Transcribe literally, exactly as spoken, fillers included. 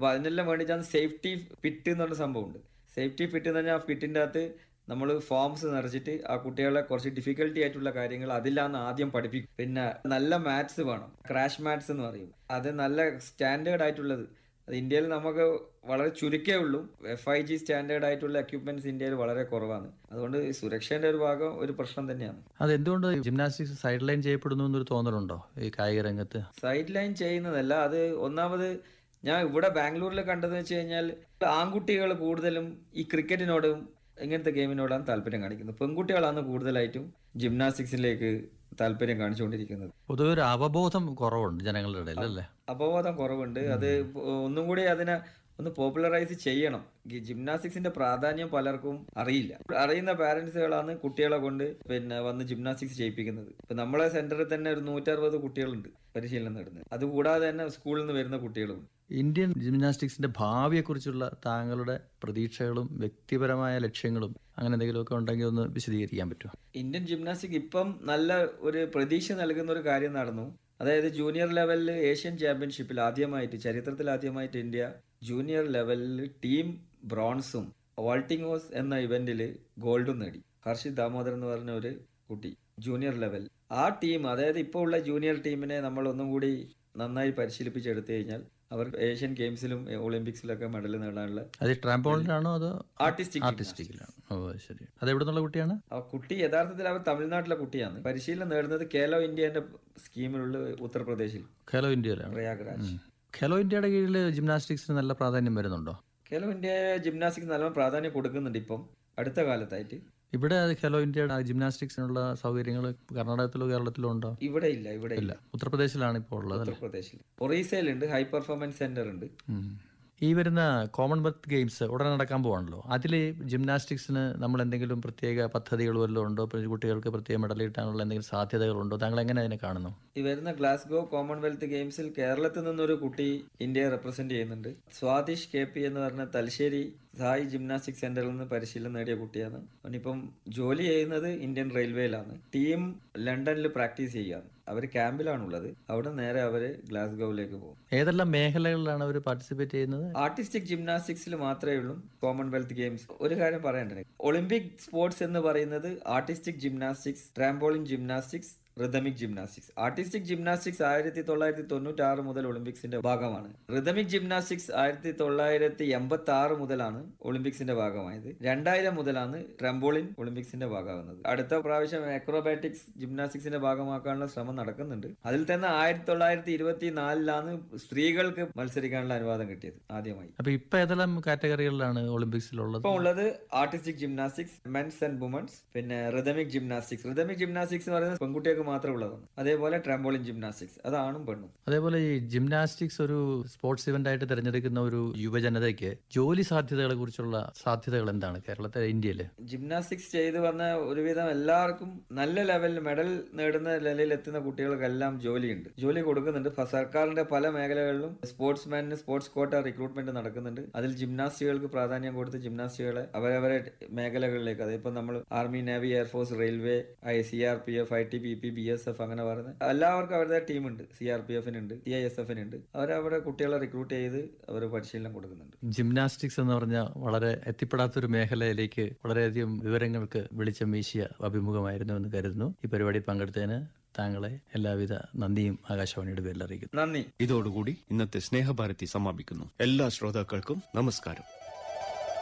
അപ്പോൾ അതിനെല്ലാം വേണ്ടിയിട്ടാണ് സേഫ്റ്റി ഫിറ്റ് എന്ന് പറഞ്ഞ സംഭവമുണ്ട്. സേഫ്റ്റി ഫിറ്റ് എന്ന് പറഞ്ഞാൽ ആ ഫിറ്റിൻ്റെ അകത്ത് നമ്മൾ ഫോംസ് നിറച്ചിട്ട് ആ കുട്ടികളെ കുറച്ച് ഡിഫിക്കൽട്ടി ആയിട്ടുള്ള കാര്യങ്ങൾ അതിലാണ് ആദ്യം പഠിപ്പിക്കും. പിന്നെ നല്ല മാത്സ് വേണം, ക്രാഷ് മാത്സ് എന്ന് പറയും. അത് നല്ല സ്റ്റാൻഡേർഡ് ആയിട്ടുള്ളത്. അത് ഇന്ത്യയിൽ നമുക്ക് വളരെ ചുരുക്കേ ഉള്ളൂ. എഫ് ഐ ജി സ്റ്റാൻഡേർഡ് ആയിട്ടുള്ള എക്യുപ്മെന്റ്സ് ഇന്ത്യയിൽ വളരെ കുറവാണ്. അതുകൊണ്ട് സുരക്ഷേന്റെ ഒരു ഭാഗം ഒരു പ്രശ്നം തന്നെയാണ്. അത് എന്തുകൊണ്ട് ജിംനാസ്റ്റിക്സ് സൈഡ് ലൈൻ ചെയ്യപ്പെടുന്നു എന്നൊരു തോന്നലുണ്ടോ ഈ കായിക രംഗത്ത്? സൈഡ് ലൈൻ ചെയ്യുന്നതല്ല, അത് ഒന്നാമത് ഞാൻ ഇവിടെ ബാംഗ്ലൂരിൽ കണ്ടതെന്ന് വെച്ച് കഴിഞ്ഞാൽ ആൺകുട്ടികൾ കൂടുതലും ഈ ക്രിക്കറ്റിനോടും ഇങ്ങനത്തെ ഗെയിമിനോടാണ് താല്പര്യം കാണിക്കുന്നത്. പെൺകുട്ടികളാണ് കൂടുതലായിട്ടും ജിംനാസ്റ്റിക്സിലേക്ക് താല്പര്യം കാണിച്ചുകൊണ്ടിരിക്കുന്നത്. പൊതുവെ ഒരു അവബോധം കുറവുണ്ട് ജനങ്ങളുടെ ഇടയിൽ അല്ലേ? അപവാദം കുറവുണ്ട്. അത് ഒന്നും കൂടി അതിനെ ഒന്ന് പോപ്പുലറൈസ് ചെയ്യണം. ഈ ജിംനാസ്റ്റിക്സിന്റെ പ്രാധാന്യം പലർക്കും അറിയില്ല. അറിയുന്ന പാരന്റ്സുകളാണ് കുട്ടികളെ കൊണ്ട് പിന്നെ വന്ന് ജിംനാസ്റ്റിക്സ് ചെയ്യിപ്പിക്കുന്നത്. ഇപ്പൊ നമ്മളെ സെന്ററിൽ തന്നെ ഒരു നൂറ്ററുപത് കുട്ടികളുണ്ട് പരിശീലനം നേടുന്നത്. അതുകൂടാതെ തന്നെ സ്കൂളിൽ നിന്ന് വരുന്ന കുട്ടികളും. ഇന്ത്യൻ ജിംനാസ്റ്റിക്സിന്റെ ഭാവിയെക്കുറിച്ചുള്ള താങ്കളുടെ പ്രതീക്ഷകളും വ്യക്തിപരമായ ലക്ഷ്യങ്ങളും അങ്ങനെ എന്തെങ്കിലുമൊക്കെ ഉണ്ടെങ്കിൽ ഒന്ന് വിശദീകരിക്കാൻ പറ്റുമോ? ഇന്ത്യൻ ജിംനാസ്റ്റിക് ഇപ്പം നല്ല ഒരു പ്രതീക്ഷ നൽകുന്ന ഒരു കാര്യം നടന്നു. അതായത് ജൂനിയർ ലെവലിൽ ഏഷ്യൻ ചാമ്പ്യൻഷിപ്പിൽ ആദ്യമായിട്ട് ചരിത്രത്തിൽ ആദ്യമായിട്ട് ഇന്ത്യ ജൂനിയർ ലെവലിൽ ടീം ബ്രോൺസും വാൾട്ടിംഗ് എന്ന ഇവന്റിൽ ഗോൾഡും നേടി. ഹർഷിത് ദാമോദർ എന്ന് പറഞ്ഞ ഒരു കുട്ടി ജൂനിയർ ലെവൽ. ആ ടീം, അതായത് ഇപ്പോൾ ഉള്ള ജൂനിയർ ടീമിനെ നമ്മൾ ഒന്നും കൂടി നന്നായി പരിശീലിപ്പിച്ചെടുത്തു കഴിഞ്ഞാൽ അവർ ഏഷ്യൻ ഗെയിംസിലും ഒളിമ്പിക്സിലൊക്കെ മെഡൽ നേടാനുള്ള. അത് ട്രാംപോളിനാണോ അതോ ആർട്ടിസ്റ്റിക്? ആർട്ടിസ്റ്റിക്കിലാണ്. ഓ ശരി. അത് എവിടെ നിന്നുള്ള കുട്ടിയാണ്? ആ കുട്ടി യഥാർത്ഥത്തിൽ അവർ തമിഴ്നാട്ടിലെ കുട്ടിയാണ്. പരിശീലനം നേടുന്നത് ഖേലോ ഇന്ത്യന്റെ സ്കീമിലുള്ള ഉത്തർപ്രദേശിൽ ഖേലോ ഇന്ത്യയിലാണ്, പ്രയാഗ്രാജ്. ഖേലോ ഇന്ത്യയുടെ കീഴിൽ ജിംനാസ്റ്റിക്സിന് നല്ല പ്രാധാന്യം വരുന്നുണ്ടോ? ഖേലോ ഇന്ത്യ ജിംനാസ്റ്റിക്സ് നല്ല പ്രാധാന്യം കൊടുക്കുന്നുണ്ട് ഇപ്പം അടുത്ത കാലത്തായിട്ട്. ഇവിടെ ഖേലോ ഇന്ത്യയുടെ ജിംനാസ്റ്റിക്സിനുള്ള സൗകര്യങ്ങൾ കർണാടകത്തിലോ കേരളത്തിലോ ഉണ്ടോ? ഇവിടെ ഇല്ല, ഇവിടെ ഇല്ല. ഉത്തർപ്രദേശിലാണ് ഇപ്പോൾ ഉള്ളത്. ഉത്തർപ്രദേശിൽ ഒറീസയിലുണ്ട്, ഹൈ പെർഫോമൻസ് സെന്റർ ഉണ്ട്. ഈ വരുന്ന കോമൺവെൽത്ത് ഗെയിംസ് ഉടനെ നടക്കാൻ പോവാണല്ലോ. അതിൽ ജിംനാസ്റ്റിക്സിന് നമ്മൾ എന്തെങ്കിലും പ്രത്യേക പദ്ധതികൾ വല്ലതും ഉണ്ടോ? കുട്ടികൾക്ക് പ്രത്യേക മെഡൽ കിട്ടാനുള്ള എന്തെങ്കിലും സാധ്യതകളുണ്ടോ? താങ്കൾ എങ്ങനെ അതിനെ കാണുന്നു? ഈ വരുന്ന ഗ്ലാസ്ഗോ കോമൺവെൽത്ത് ഗെയിംസിൽ കേരളത്തിൽ നിന്നൊരു കുട്ടി ഇന്ത്യയെ റെപ്രസെന്റ് ചെയ്യുന്നുണ്ട്. സ്വാതിഷ് കെ പി എന്ന് പറഞ്ഞ തലശ്ശേരി സായി ജിംനാസ്റ്റിക് സെന്ററിൽ നിന്ന് പരിശീലനം നേടിയ കുട്ടിയാണ്. അവനിപ്പം ജോലി ചെയ്യുന്നത് ഇന്ത്യൻ റെയിൽവേയിലാണ്. ടീം ലണ്ടനിൽ പ്രാക്ടീസ് ചെയ്യുകയാണ്. അവർ ക്യാമ്പിലാണുള്ളത്. അവിടെ നേരെ അവര് ഗ്ലാസ്ഗോവിലേക്ക് പോകും. ഏതെല്ലാം മേഖലകളിലാണ് അവർ പാർട്ടിസിപ്പേറ്റ് ചെയ്യുന്നത്? ആർട്ടിസ്റ്റിക് ജിംനാസ്റ്റിക്സിൽ മാത്രമേ ഉള്ളൂ കോമൺവെൽത്ത് ഗെയിംസ്. ഒരു കാര്യം പറയണ്ടേ, ഒളിമ്പിക് സ്പോർട്സ് എന്ന് പറയുന്നത് artistic gymnastics, trampoline gymnastics, rhythmic gymnastics. Artistic gymnastics ആയിരത്തി തൊള്ളായിരത്തി തൊണ്ണൂറ്റി ആറ് മുതൽ ഒളിമ്പിക്സിന്റെ ഭാഗമാണ്. റിതമിക് ജിംനാസ്റ്റിക്സ് ആയിരത്തി തൊള്ളായിരത്തി എൺപത്തി ആറ് മുതലാണ് ഒളിമ്പിക്സിന്റെ ഭാഗമായത്. രണ്ടായിരം മുതലാണ് ട്രാംപോളിൻ ഒളിമ്പിക്സിന്റെ ഭാഗമാകുന്നത്. അടുത്ത പ്രാവശ്യം അക്രോബാറ്റിക്സ് ജിംനാസ്റ്റിക്സിന്റെ ഭാഗമാക്കാനുള്ള ശ്രമം നടക്കുന്നുണ്ട്. അതിൽ തന്നെ ആയിരത്തി തൊള്ളായിരത്തി ഇരുപത്തി നാലിലാണ് സ്ത്രീകൾക്ക് മത്സരിക്കാനുള്ള അനുവാദം കിട്ടിയത് ആദ്യമായി. അപ്പൊ ഇപ്പൊ ഏതെല്ലാം കാറ്റഗറികളിലാണ് ഒളിമ്പിക്സിലുള്ളത്? ഇപ്പൊ ഉള്ളത് artistic gymnastics, men's and women's, പിന്നെ റിതമിക് ജിംനാസ്റ്റിക്സ്. റിതമിക് ജിംനാസ്റ്റിക്സ് എന്ന് പറയുന്നത് പെൺകുട്ടികൾക്ക് മാത്രമേ ഉള്ളതാണ്. അതേപോലെ ട്രാംപോളിൻ ജിംനാസ്റ്റിക്സ്, അതാണും പെണ്ണും. അതേപോലെ ഈ ജിംനാസ്റ്റിക്സ് ഒരു സ്പോർട്സ് ഇവന്റ് ആയിട്ട് തിരഞ്ഞെടുക്കുന്ന ഒരു യുവജനതയ്ക്ക് ജോലി സാധ്യതകളെ കുറിച്ചുള്ള സാധ്യതകൾ എന്താണ് കേരളത്തിലെ, ഇന്ത്യയില്? ജിംനാസ്റ്റിക്സ് ചെയ്ത് വന്ന ഒരുവിധം എല്ലാവർക്കും നല്ല ലെവലിൽ മെഡൽ നേടുന്ന ലെവലിൽ എത്തുന്ന കുട്ടികൾക്കെല്ലാം ജോലിയുണ്ട്, ജോലി കൊടുക്കുന്നുണ്ട്. സർക്കാരിന്റെ പല മേഖലകളിലും സ്പോർട്സ്മാനിന് സ്പോർട്സ് കോട്ട റിക്രൂട്ട്മെന്റ് നടക്കുന്നുണ്ട്. അതിൽ ജിംനാസ്റ്റുകൾക്ക് പ്രാധാന്യം കൊടുത്ത് ജിംനാസ്റ്റുകളെ അവരവരെ മേഖലകളിലേക്ക്, അതിപ്പോ നമ്മൾ army, navy, air force, railway, I C R P F, I T B P, B S F, അങ്ങനെ പറയുന്നത് എല്ലാവർക്കും അവരുടെ ടീമുണ്ട്. C R P എഫിനുണ്ട്, C I S എഫിനുണ്ട്. അവരവരുടെ കുട്ടികളെ റിക്രൂട്ട് ചെയ്ത് അവർ പരിശീലനം കൊടുക്കുന്നുണ്ട്. ജിംനാസ്റ്റിക്സ് എന്ന് പറഞ്ഞ വളരെ എത്തിപ്പെടാത്തൊരു മേഖലയിലേക്ക് വളരെയധികം വിവരങ്ങൾക്ക് വെളിച്ചം വീശിയ അഭിമുഖമായിരുന്നു എന്ന് കരുതുന്നു. ഈ പരിപാടിയിൽ പങ്കെടുത്തതിന് താങ്കളെ എല്ലാവിധ നന്ദിയും ആകാശവാണിയുടെ പേരിൽ അറിയിക്കുന്നു. നന്ദി. ഇതോടുകൂടി ഇന്നത്തെ സ്നേഹഭാരതി സമാപിക്കുന്നു. എല്ലാ ശ്രോതാക്കൾക്കും നമസ്കാരം.